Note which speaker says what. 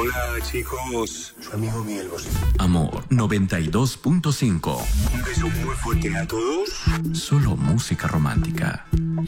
Speaker 1: Hola, chicos. Su amigo Miguel Bosé.
Speaker 2: Amor 92.5.
Speaker 1: Un beso muy fuerte a todos.
Speaker 2: Solo música romántica.